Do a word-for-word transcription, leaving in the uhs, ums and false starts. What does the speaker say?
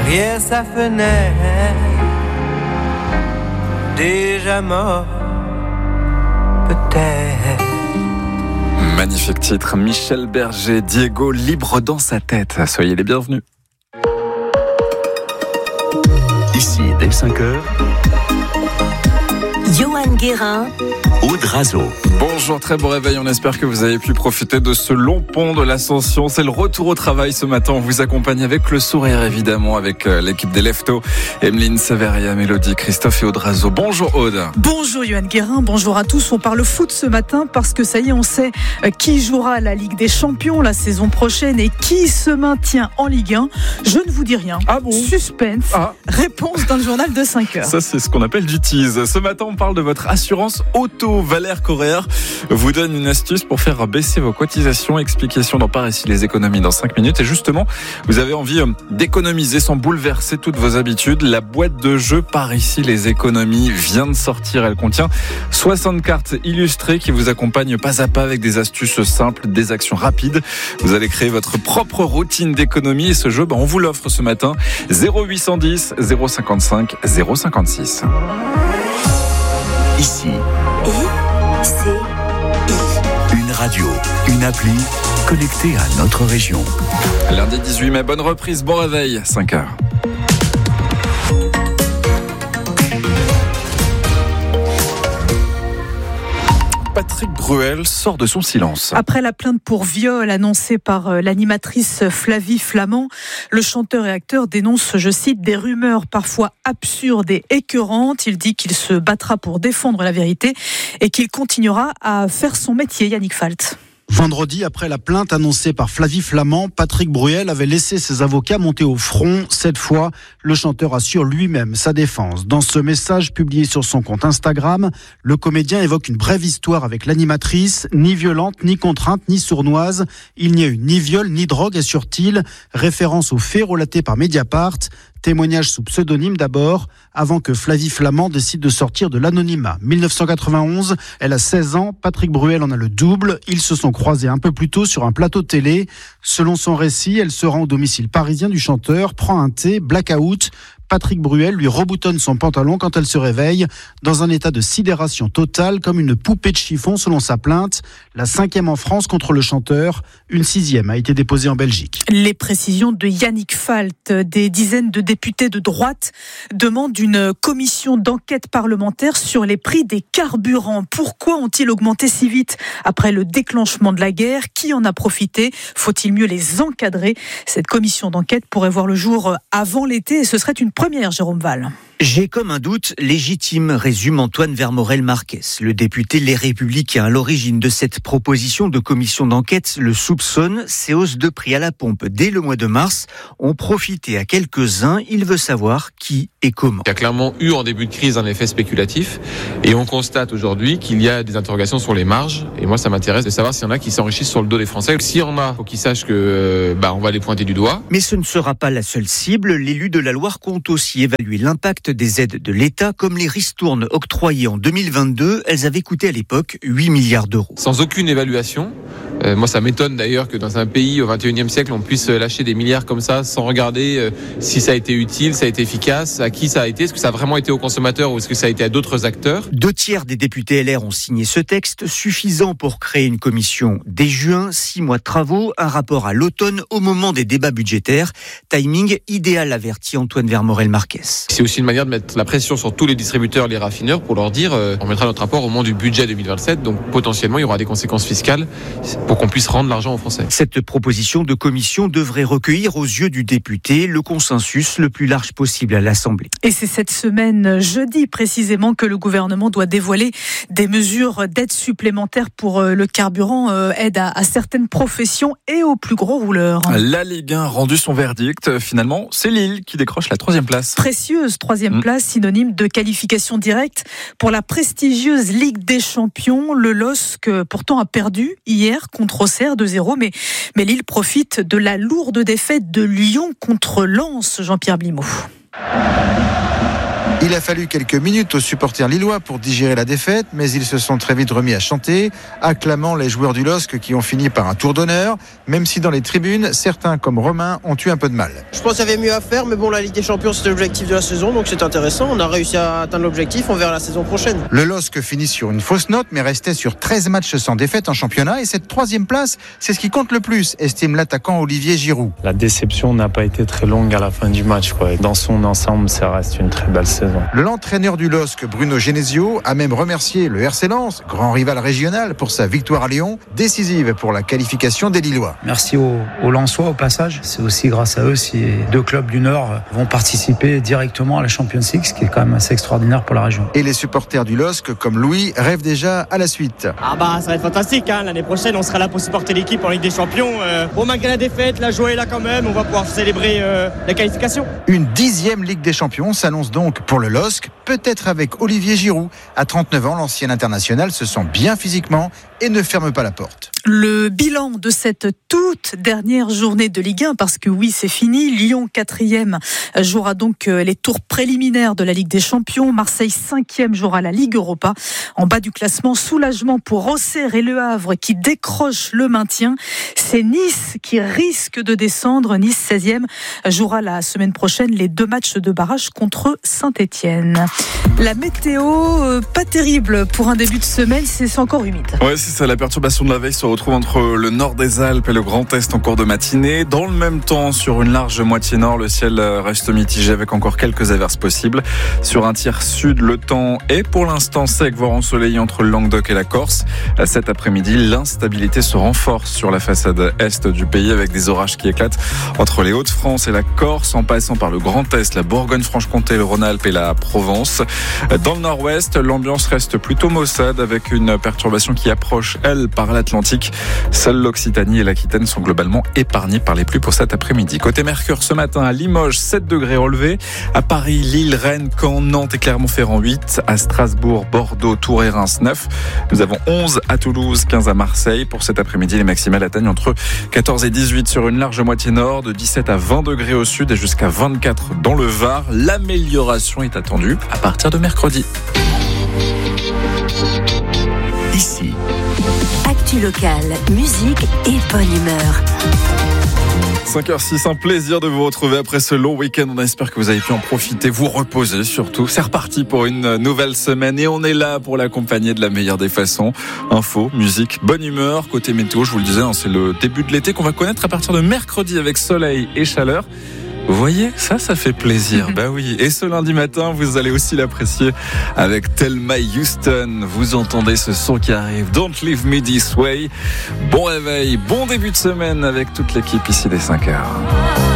derrière sa fenêtre, déjà mort, peut-être. Magnifique titre, Michel Berger, Diego, libre dans sa tête. Soyez les bienvenus. Ici, dès cinq heures, Johan Guérin, Aude Razo. Bonjour, très bon réveil. On espère que vous avez pu profiter de ce long pont de l'Ascension. C'est le retour au travail ce matin. On vous accompagne avec le sourire, évidemment, avec l'équipe des Leftos. Emeline Severia, Mélodie, Christophe et Aude Razo. Bonjour Aude. Bonjour Johan Guérin, bonjour à tous. On parle foot ce matin parce que ça y est, on sait qui jouera la Ligue des Champions la saison prochaine et qui se maintient en Ligue un. Je ne vous dis rien. Ah bon ? Suspense. Ah. Réponse dans le journal de cinq heures. Ça, c'est ce qu'on appelle du tease. Ce matin, on parle de votre assurance auto. Valère Correa vous donne une astuce pour faire baisser vos cotisations. Explication dans Par ici les économies dans cinq minutes. Et justement, vous avez envie d'économiser sans bouleverser toutes vos habitudes. La boîte de jeu Par ici les économies vient de sortir. Elle contient soixante cartes illustrées qui vous accompagnent pas à pas avec des astuces simples, des actions rapides. Vous allez créer votre propre routine d'économie et ce jeu, ben, on vous l'offre ce matin. zéro huit cent dix, zéro cinquante-cinq, zéro cinquante-six. Ici, I, C, I. une radio, une appli connectée à notre région. Lundi dix-huit mai, bonne reprise, bon réveil, cinq heures. Patrick Bruel sort de son silence. Après la plainte pour viol annoncée par l'animatrice Flavie Flament, le chanteur et acteur dénonce, je cite, des rumeurs parfois absurdes et écœurantes. Il dit qu'il se battra pour défendre la vérité et qu'il continuera à faire son métier. Yannick Falt. Vendredi, après la plainte annoncée par Flavie Flament, Patrick Bruel avait laissé ses avocats monter au front. Cette fois, le chanteur assure lui-même sa défense. Dans ce message publié sur son compte Instagram, le comédien évoque une brève histoire avec l'animatrice, ni violente, ni contrainte, ni sournoise. Il n'y a eu ni viol, ni drogue, assure-t-il. Référence aux faits relatés par Mediapart. Témoignage sous pseudonyme d'abord, avant que Flavie Flament décide de sortir de l'anonymat. dix-neuf cent quatre-vingt-onze, elle a seize ans, Patrick Bruel en a le double. Ils se sont croisés un peu plus tôt sur un plateau de télé. Selon son récit, elle se rend au domicile parisien du chanteur, prend un thé, blackout. Patrick Bruel lui reboutonne son pantalon quand elle se réveille, dans un état de sidération totale, comme une poupée de chiffon selon sa plainte. La cinquième en France contre le chanteur, une sixième a été déposée en Belgique. Les précisions de Yannick Falt. Des dizaines de députés de droite demandent une commission d'enquête parlementaire sur les prix des carburants. Pourquoi ont-ils augmenté si vite après le déclenchement de la guerre ? Qui en a profité ? Faut-il mieux les encadrer ? Cette commission d'enquête pourrait voir le jour avant l'été et ce serait une première, Jérôme Val. J'ai comme un doute légitime, résume Antoine Vermorel-Marquez. Le député Les Républicains à l'origine de cette proposition de commission d'enquête le soupçonne. Ces hausses de prix à la pompe dès le mois de mars ont profité à quelques-uns. Il veut savoir qui et comment. Il y a clairement eu en début de crise un effet spéculatif et on constate aujourd'hui qu'il y a des interrogations sur les marges. Et moi, ça m'intéresse de savoir s'il y en a qui s'enrichissent sur le dos des Français. S'il y en a, il faut qu'ils sachent que bah, on va les pointer du doigt. Mais ce ne sera pas la seule cible. L'élu de la Loire compte aussi évaluer l'impact des aides de l'État, comme les ristournes octroyées en deux mille vingt-deux. Elles avaient coûté à l'époque huit milliards d'euros. Sans aucune évaluation. Euh, moi, ça m'étonne d'ailleurs que dans un pays au vingt et unième siècle, on puisse lâcher des milliards comme ça sans regarder euh, si ça a été utile, ça a été efficace, à qui ça a été, est-ce que ça a vraiment été aux consommateurs ou est-ce que ça a été à d'autres acteurs ? Deux tiers des députés L R ont signé ce texte, suffisant pour créer une commission dès juin, six mois de travaux, un rapport à l'automne au moment des débats budgétaires. Timing idéal, avertit Antoine Vermorel-Marquez. C'est aussi une manière de mettre la pression sur tous les distributeurs, les raffineurs, pour leur dire euh, on mettra notre rapport au moment du budget deux mille vingt-sept, donc potentiellement il y aura des conséquences fiscales pour qu'on puisse rendre l'argent aux Français. Cette proposition de commission devrait recueillir aux yeux du député le consensus le plus large possible à l'Assemblée. Et c'est cette semaine, jeudi précisément, que le gouvernement doit dévoiler des mesures d'aide supplémentaires pour le carburant, euh, aide à, à certaines professions et aux plus gros rouleurs. La Ligue un a rendu son verdict. Finalement, c'est Lille qui décroche la troisième place. Précieuse troisième mmh. place, synonyme de qualification directe pour la prestigieuse Ligue des Champions. Le L O S C pourtant a perdu hier contre Auxerre deux zéro, mais, mais Lille profite de la lourde défaite de Lyon contre Lens, Jean-Pierre Blimaud. Il a fallu quelques minutes aux supporters lillois pour digérer la défaite, mais ils se sont très vite remis à chanter, acclamant les joueurs du L O S C qui ont fini par un tour d'honneur, même si dans les tribunes, certains comme Romain ont eu un peu de mal. Je pense qu'il y avait mieux à faire, mais bon, la Ligue des Champions c'était l'objectif de la saison, donc c'est intéressant, on a réussi à atteindre l'objectif, on verra la saison prochaine. Le L O S C finit sur une fausse note, mais restait sur treize matchs sans défaite en championnat, et cette troisième place, c'est ce qui compte le plus, estime l'attaquant Olivier Giroud. La déception n'a pas été très longue à la fin du match, quoi. Dans son ensemble, ça reste une très belle saison. L'entraîneur du L O S C, Bruno Genesio, a même remercié le R C Lens, grand rival régional, pour sa victoire à Lyon, décisive pour la qualification des Lillois. Merci aux, aux Lensois au passage. C'est aussi grâce à eux si deux clubs du Nord vont participer directement à la Champions League, ce qui est quand même assez extraordinaire pour la région. Et les supporters du L O S C, comme Louis, rêvent déjà à la suite. Ah bah ça va être fantastique, hein. L'année prochaine on sera là pour supporter l'équipe en Ligue des Champions. Euh, bon, malgré la défaite, la joie est là quand même, on va pouvoir célébrer euh, la qualification. Une dixième Ligue des Champions s'annonce donc pour le L O S C, peut-être avec Olivier Giroud. À trente-neuf ans, l'ancien international se sent bien physiquement et ne ferme pas la porte. Le bilan de cette toute dernière journée de Ligue un, parce que oui, c'est fini. Lyon, quatrième, jouera donc les tours préliminaires de la Ligue des Champions. Marseille, cinquième, jouera la Ligue Europa. En bas du classement, soulagement pour Auxerre et Le Havre qui décrochent le maintien. C'est Nice qui risque de descendre. Nice, seizième, jouera la semaine prochaine les deux matchs de barrage contre Saint-Etienne. La météo, pas terrible pour un début de semaine, c'est encore humide. Ouais, c'est ça, la perturbation de la veille se retrouve entre le nord des Alpes et le Grand Est en cours de matinée. Dans le même temps, sur une large moitié nord, le ciel reste mitigé avec encore quelques averses possibles. Sur un tiers sud, le temps est pour l'instant sec, voire ensoleillé entre le Languedoc et la Corse. Cet après-midi, l'instabilité se renforce sur la façade est du pays avec des orages qui éclatent entre les Hauts-de-France et la Corse, en passant par le Grand Est, la Bourgogne-Franche-Comté, le Rhône-Alpes et la Provence. Dans le nord-ouest, l'ambiance reste plutôt maussade avec une perturbation qui approche, elle, par l'Atlantique. Seules l'Occitanie et l'Aquitaine sont globalement épargnées par les pluies pour cet après-midi. Côté Mercure, ce matin, à Limoges, sept degrés relevés. À Paris, Lille, Rennes, Caen, Nantes et Clermont-Ferrand, huit. À Strasbourg, Bordeaux, Tours et Reims, neuf. Nous avons onze à Toulouse, quinze à Marseille. Pour cet après-midi, les maximales atteignent entre quatorze et dix-huit sur une large moitié nord, de dix-sept à vingt degrés au sud et jusqu'à vingt-quatre dans le Var. L'amélioration est attendue à partir de mercredi. Ici. Actu locale, musique et bonne humeur. cinq heures six, un plaisir de vous retrouver après ce long week-end. On espère que vous avez pu en profiter, vous reposer surtout. C'est reparti pour une nouvelle semaine et on est là pour l'accompagner de la meilleure des façons. Info, musique, bonne humeur. Côté météo, je vous le disais, c'est le début de l'été qu'on va connaître à partir de mercredi avec soleil et chaleur. Vous voyez, ça, ça fait plaisir. Bah oui. Et ce lundi matin, vous allez aussi l'apprécier avec Thelma Houston. Vous entendez ce son qui arrive. Don't leave me this way. Bon réveil, bon début de semaine avec toute l'équipe ici des cinq heures.